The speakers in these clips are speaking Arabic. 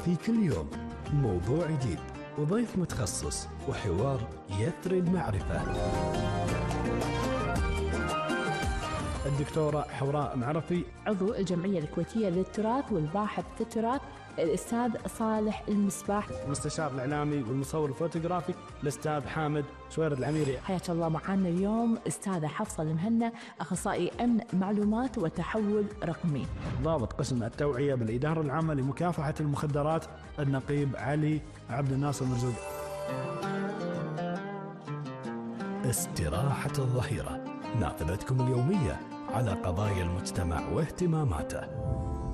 في كل يوم موضوع جديد وضيف متخصص وحوار يثري المعرفة. الدكتورة حوراء معرفي، عضو الجمعية الكويتية للتراث والباحث في التراث، الأستاذ صالح المصباح، المستشار الإعلامي والمصور الفوتوغرافي الأستاذ حامد شويرد العميري. حياك الله. معنا اليوم أستاذة حفصة المهنا، أخصائي أمن معلومات وتحول رقمي، ضابط قسم التوعية بالإدارة العامة لمكافحة المخدرات النقيب علي عبد الناصر مرزوق. استراحة الظهيرة، نافذتكم اليومية على قضايا المجتمع واهتماماته.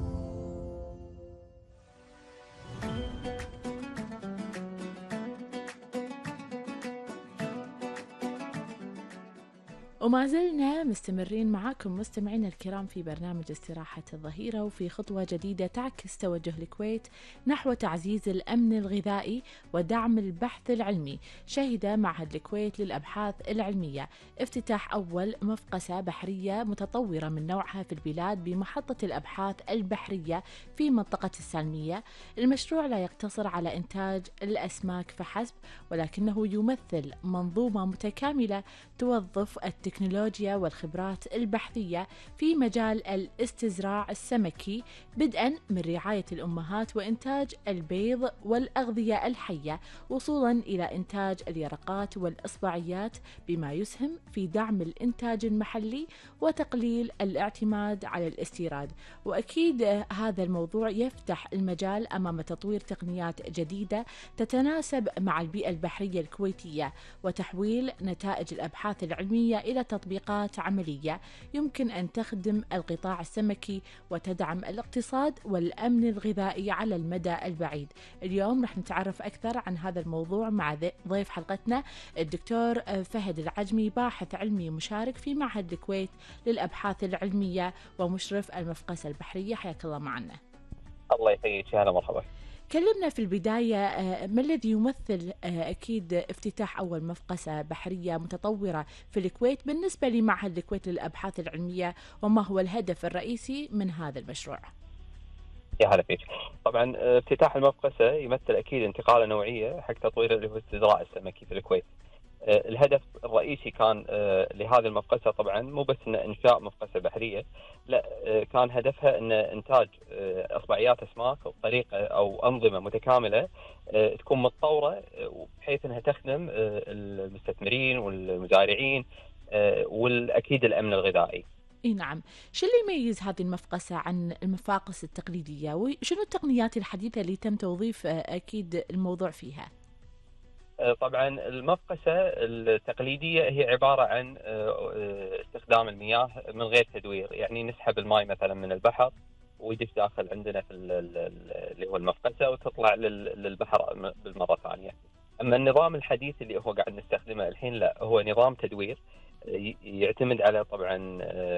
وما زلنا مستمرين معاكم مستمعينا الكرام في برنامج استراحة الظهيرة، وفي خطوة جديدة تعكس توجه الكويت نحو تعزيز الأمن الغذائي ودعم البحث العلمي. شهد معهد الكويت للأبحاث العلمية افتتاح أول مفقسة بحرية متطورة من نوعها في البلاد بمحطة الأبحاث البحرية في منطقة السالمية. المشروع لا يقتصر على إنتاج الأسماك فحسب، ولكنه يمثل منظومة متكاملة توظف التكنولوجيا والخبرات البحثية في مجال الاستزراع السمكي، بدءا من رعاية الأمهات وإنتاج البيض والأغذية الحية، وصولا إلى إنتاج اليرقات والإصبعيات، بما يسهم في دعم الإنتاج المحلي وتقليل الاعتماد على الاستيراد. وأكيد هذا الموضوع يفتح المجال أمام تطوير تقنيات جديدة تتناسب مع البيئة البحرية الكويتية، وتحويل نتائج الأبحاث العلمية إلى تطبيقات عملية يمكن أن تخدم القطاع السمكي وتدعم الاقتصاد والأمن الغذائي على المدى البعيد. اليوم رح نتعرف أكثر عن هذا الموضوع مع ضيف حلقتنا الدكتور فهد العجمي، باحث علمي مشارك في معهد الكويت للأبحاث العلمية ومشرف المفقسة البحرية. حياك الله معنا. الله يحييك، هلا مرحبا. كلمنا في البداية ما الذي يمثل أكيد افتتاح أول مفقسة بحرية متطورة في الكويت بالنسبة لمعهد الكويت للأبحاث العلمية، وما هو الهدف الرئيسي من هذا المشروع؟ يا هلا فيك. طبعا افتتاح المفقسة يمثل أكيد انتقالة نوعية حق تطوير اللي هو الاستزراع السمكي في الكويت. الهدف الرئيسي كان لهذه المفقسة طبعا مو بس إن إنشاء مفقسة بحرية، لا، كان هدفها إن إنتاج إصبعيات أسماك بطريقة أو أنظمة متكاملة تكون متطورة بحيث إنها تخدم المستثمرين والمزارعين والأكيد الأمن الغذائي. اي نعم. شو اللي يميز هذه المفقسة عن المفاقس التقليدية، وشنو التقنيات الحديثة اللي تم توظيف أكيد الموضوع فيها؟ طبعا المفقسة التقليدية هي عبارة عن استخدام المياه من غير تدوير، يعني نسحب الماء مثلا من البحر ويدش داخل عندنا في اللي هو المفقسة وتطلع للبحر بالمرة ثانية. أما النظام الحديث اللي هو قاعد نستخدمه الحين لا، هو نظام تدوير يعتمد على طبعا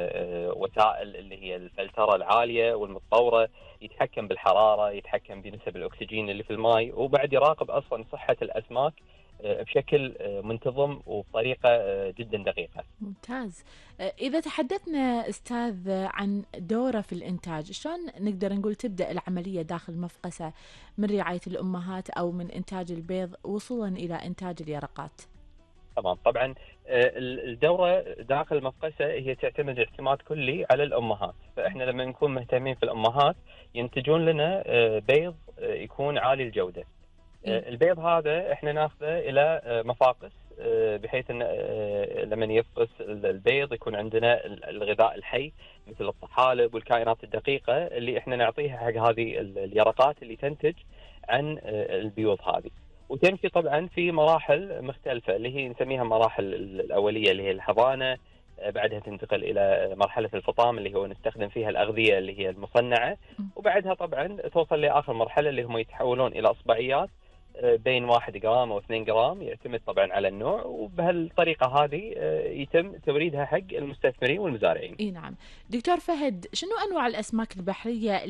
وسائل اللي هي الفلترة العالية والمتطورة، يتحكم بالحرارة، يتحكم بنسب الأكسجين اللي في الماء، وبعد يراقب أصلا صحة الأسماك بشكل منتظم وبطريقة جدا دقيقة. ممتاز. إذا تحدثنا أستاذ عن دوره في الإنتاج، شلون نقدر نقول تبدأ العملية داخل المفقسة من رعاية الأمهات أو من إنتاج البيض وصولا إلى إنتاج اليرقات؟ تمام. طبعا الدورة داخل المفقسة هي تعتمد اعتماد كلي على الأمهات، فإحنا لما نكون مهتمين في الأمهات ينتجون لنا بيض يكون عالي الجودة. البيض هذا احنا ناخذه الى مفاقس بحيث ان لما يفقس البيض يكون عندنا الغذاء الحي مثل الطحالب والكائنات الدقيقة اللي احنا نعطيها حق هذه اليرقات اللي تنتج عن البيوض هذه، وتمشي طبعا في مراحل مختلفة اللي هي نسميها مراحل الأولية اللي هي الحضانة، بعدها تنتقل إلى مرحلة الفطام اللي هو نستخدم فيها الأغذية اللي هي المصنعة، وبعدها طبعا توصل لآخر مرحلة اللي هم يتحولون إلى أصبعيات بين 1 جرام أو 2 جرام، يعتمد طبعا على النوع، وبهالطريقة هذه يتم توريدها حق المستثمرين والمزارعين. اي نعم. دكتور فهد، شنو أنواع الأسماك البحرية